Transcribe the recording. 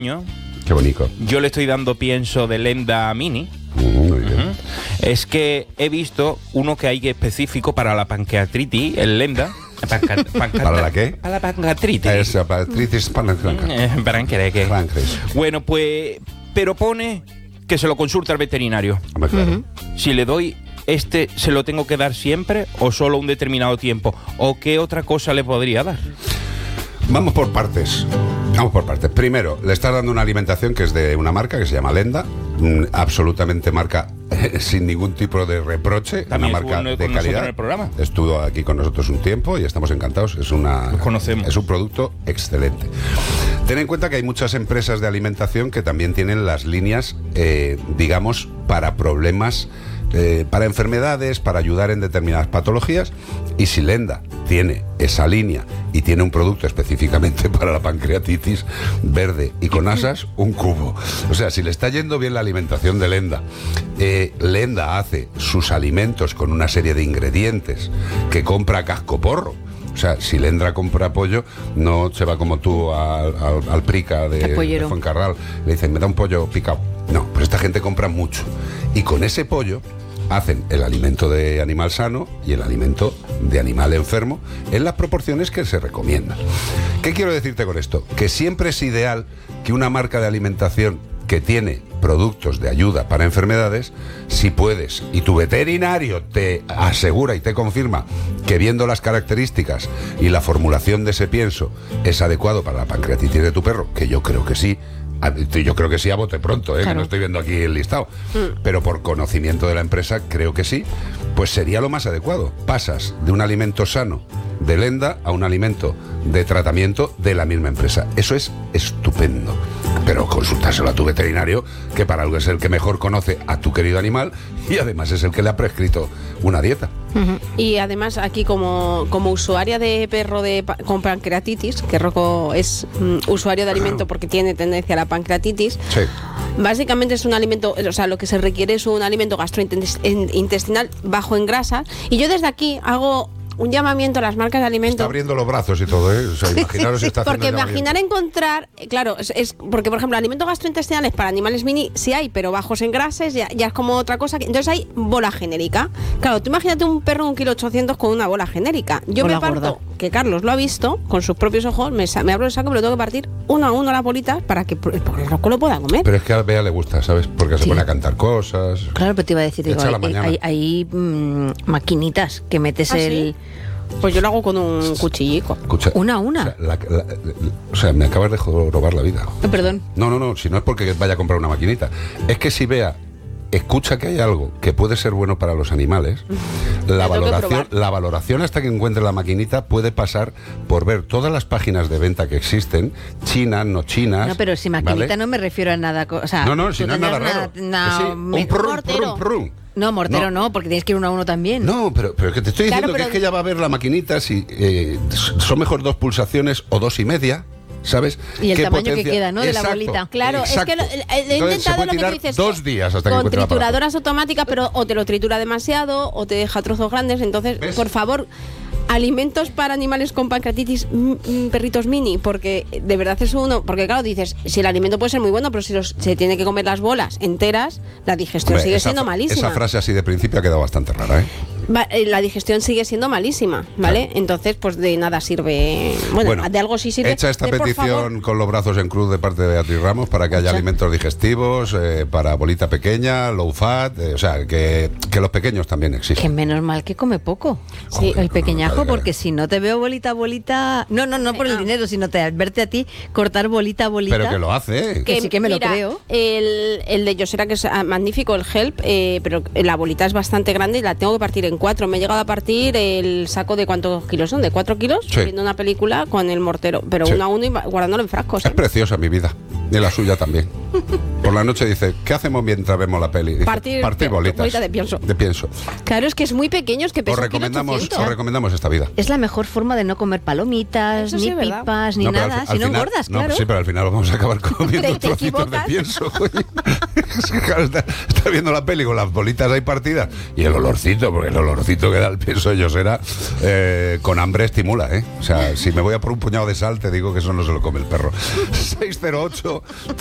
Qué bonito. Yo le estoy dando pienso de Lenda Mini. Muy bien. Es que he visto uno que hay específico para la pancreatitis, el Lenda. ¿Para la qué? Para la pancreatitis. Esa, pancreatitis páncreas. Bueno, pues, pero pone que se lo consulte al veterinario. Hombre, claro. Si le doy ¿se lo tengo que dar siempre o solo un determinado tiempo? ¿O qué otra cosa le podría dar? Vamos por partes. Primero, le estás dando una alimentación que es de una marca que se llama Lenda, absolutamente marca sin ningún tipo de reproche, también una marca de calidad. En el programa. Estuvo aquí con nosotros un tiempo y estamos encantados. Es un producto excelente. Ten en cuenta que hay muchas empresas de alimentación que también tienen las líneas, digamos, para problemas, para enfermedades, para ayudar en determinadas patologías. Y si Lenda tiene esa línea y tiene un producto específicamente para la pancreatitis, verde y con asas, un cubo. O sea, si le está yendo bien la alimentación de Lenda, Lenda hace sus alimentos con una serie de ingredientes que compra a cascoporro. O sea, si Lenda compra pollo, no se va como tú al Prica de Fuencarral, le dicen, me da un pollo picado. No, pues esta gente compra mucho. Y con ese pollo hacen el alimento de animal sano y el alimento de animal enfermo en las proporciones que se recomiendan. ¿Qué quiero decirte con esto? Que siempre es ideal que una marca de alimentación que tiene productos de ayuda para enfermedades, si puedes, y tu veterinario te asegura y te confirma que viendo las características y la formulación de ese pienso es adecuado para la pancreatitis de tu perro, que yo creo que sí, a bote pronto, claro, que no estoy viendo aquí el listado, pero por conocimiento de la empresa creo que sí, pues sería lo más adecuado. Pasas de un alimento sano de Lenda a un alimento de tratamiento de la misma empresa. Eso es estupendo. Pero consultárselo a tu veterinario, que para algo es el que mejor conoce a tu querido animal y además es el que le ha prescrito una dieta. Y además aquí como usuaria de perro con pancreatitis, que Rocco es usuario de alimento porque tiene tendencia a la pancreatitis, sí. Básicamente es un alimento, o sea, lo que se requiere es un alimento gastrointestinal bajo en grasas. Y yo desde aquí hago un llamamiento a las marcas de alimentos. Está abriendo los brazos y todo, ¿eh? O sea, imaginaros si está haciendo. Porque imaginar encontrar, claro, es porque, por ejemplo, alimentos gastrointestinales para animales mini sí hay, pero bajos en grasas ya es como otra cosa. Entonces hay bola genérica. Claro, tú imagínate un perro de 1,8 kg con una bola genérica. Yo me parto, gorda, que Carlos lo ha visto con sus propios ojos, me abro el saco, pero tengo que partir uno a uno las bolitas para que el Rocco lo pueda comer. Pero es que a Bea le gusta, ¿sabes? Porque se pone a cantar cosas. Claro, pero te iba a decir, hay maquinitas que metes Pues yo lo hago con un cuchillico. Escucha, una. O sea, me acabas de robar la vida. Perdón. No, si no es porque vaya a comprar una maquinita. Es que si Bea escucha que hay algo que puede ser bueno para los animales, la valoración hasta que encuentre la maquinita puede pasar por ver todas las páginas de venta que existen, chinas, no chinas. No, pero si maquinita, ¿vale? No me refiero a nada. O sea, no, si no es nada raro. Un prun. No, mortero no, porque tienes que ir uno a uno también. No, pero es que te estoy diciendo que es que ella va a ver la maquinita si son mejor 2 pulsaciones o 2,5. ¿Sabes? Y el tamaño que queda, ¿no? Exacto, de la bolita. Claro, exacto. Es que he intentado lo que tú dices. 2 días hasta que con trituradoras automáticas, pero o te lo tritura demasiado o te deja trozos grandes. Entonces, ¿ves? Por favor, alimentos para animales con pancreatitis, perritos mini, porque de verdad es uno. Porque claro, dices, si el alimento puede ser muy bueno, pero si se tiene que comer las bolas enteras, la digestión sigue siendo malísima. Esa frase así de principio ha quedado bastante rara, ¿eh? La digestión sigue siendo malísima, ¿vale? Claro. Entonces, pues de nada sirve. Bueno, de algo sí sirve. Hecha esta petición con los brazos en cruz de parte de Beatriz Ramos para que haya alimentos digestivos, para bolita pequeña, low fat, o sea, que los pequeños también existen. Que menos mal que come poco. Sí, el pequeñajo, porque si no te veo bolita. No por el dinero, sino verte a ti cortar bolita. Pero que lo hace. Que sí que me mira, lo creo. El de Yosera, que es magnífico, el Help, pero la bolita es bastante grande y la tengo que partir en 4. Me he llegado a partir el saco de ¿cuántos kilos son? ¿De 4 kilos? Sí. Viendo una película con el mortero, pero sí, 1 a 1 y guardándolo en frascos. Es preciosa mi vida, y la suya también. Por la noche dice, ¿qué hacemos mientras vemos la peli? Dice, Partir bolitas. bolita de pienso. Claro, es que es muy pequeño, es que pesa Os recomendamos esta vida. Es la mejor forma de no comer palomitas, Eso sí, ni ¿verdad? pipas, ni nada. Si no engordas, no, claro. sí, pero al final vamos a acabar comiendo Te trocitos de equivocas. pienso, coño. Claro, está viendo la peli con las bolitas ahí partidas y el olorcito, porque el olorcito que da el pienso Yosera con hambre estimula, ¿eh? O sea, si me voy a por un puñado de sal, te digo que eso no se lo come el perro. 608